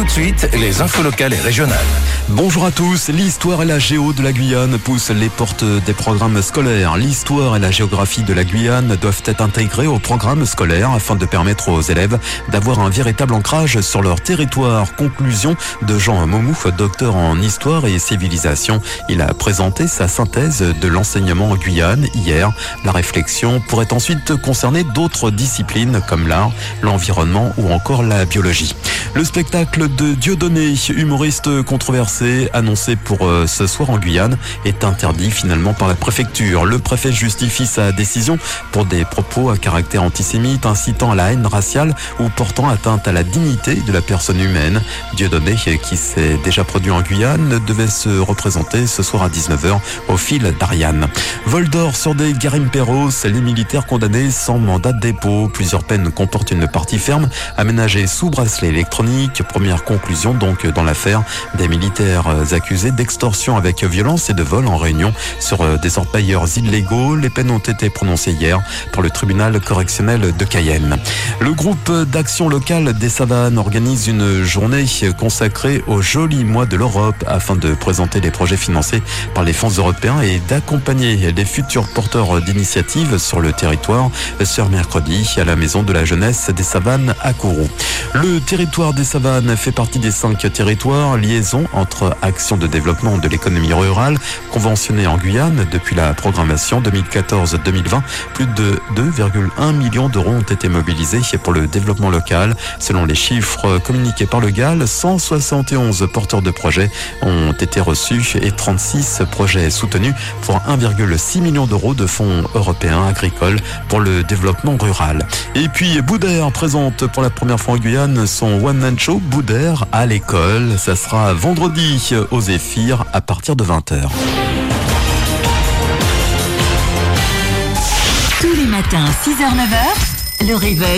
de suite, les infos locales et régionales. Bonjour à tous. L'histoire et la géo de la Guyane poussent les portes des programmes scolaires. L'histoire et la géographie de la Guyane doivent être intégrées au programme scolaire afin de permettre aux élèves d'avoir un véritable ancrage sur leur territoire. Conclusion de Jean Momouf, docteur en histoire et civilisation. Il a présenté sa synthèse de l'enseignement en Guyane hier. La réflexion pourrait ensuite concerner d'autres disciplines comme l'art, l'environnement ou encore la biologie. Le spectacle de Dieudonné, humoriste controversé, annoncé pour ce soir en Guyane, est interdit finalement par la préfecture. Le préfet justifie sa décision pour des propos à caractère antisémite, incitant à la haine raciale ou portant atteinte à la dignité de la personne humaine. Dieudonné, qui s'est déjà produit en Guyane, devait se représenter ce soir à 19h au fil d'Ariane. Vol d'or sur des Garimperos, les militaires condamnés sans mandat de dépôt. Plusieurs peines comportent une partie ferme aménagée sous bracelet électronique. Première conclusion donc dans l'affaire des militaires accusés d'extorsion avec violence et de vol en réunion sur des orpailleurs illégaux. Les peines ont été prononcées hier par le tribunal correctionnel de Cayenne. Le groupe d'action locale des Savanes organise une journée consacrée au joli mois de l'Europe afin de présenter les projets financés par les fonds européens et d'accompagner les futurs porteurs d'initiatives sur le territoire ce mercredi à la Maison de la Jeunesse des Savanes à Kourou. Le territoire des Savanes fait partie des 5 territoires liaison entre actions de développement de l'économie rurale conventionnées en Guyane depuis la programmation 2014-2020. Plus de 2,1 millions d'euros ont été mobilisés pour le développement local. Selon les chiffres communiqués par le GAL, 171 porteurs de projets ont été reçus et 36 projets soutenus pour 1,6 million d'euros de fonds européens agricoles pour le développement rural. Et puis Boudère présente pour la première fois en Guyane son one-man show Boudère à l'école. Ça sera vendredi au Zéphyr à partir de 20h. Tous les matins, 6h-9h, le réveil.